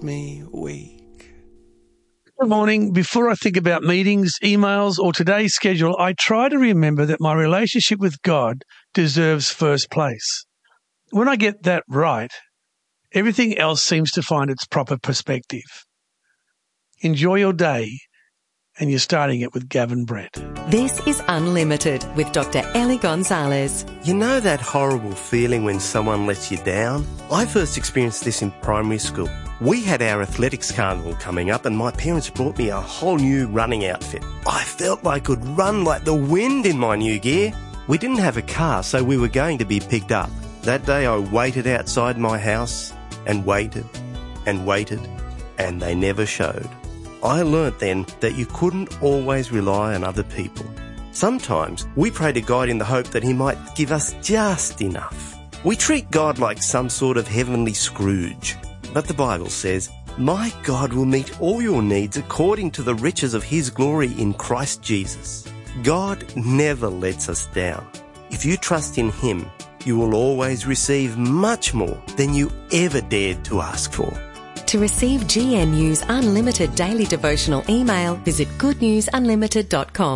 me weak. Good morning. Before I think about meetings, emails, or today's schedule, I try to remember that my relationship with God deserves first place. When I get that right, everything else seems to find its proper perspective. Enjoy your day, and you're starting it with Gavin Brett. This is Unlimited with Dr. Ellie Gonzalez. You know that horrible feeling when someone lets you down? I first experienced this in primary school. We had our athletics carnival coming up and my parents brought me a whole new running outfit. I felt I could run like the wind in my new gear. We didn't have a car, so we were going to be picked up. That day I waited outside my house and waited and waited, and they never showed. I learnt then that you couldn't always rely on other people. Sometimes we pray to God in the hope that He might give us just enough. We treat God like some sort of heavenly Scrooge. But the Bible says, "My God will meet all your needs according to the riches of His glory in Christ Jesus." God never lets us down. If you trust in Him, you will always receive much more than you ever dared to ask for. To receive GNU's Unlimited Daily Devotional email, visit goodnewsunlimited.com.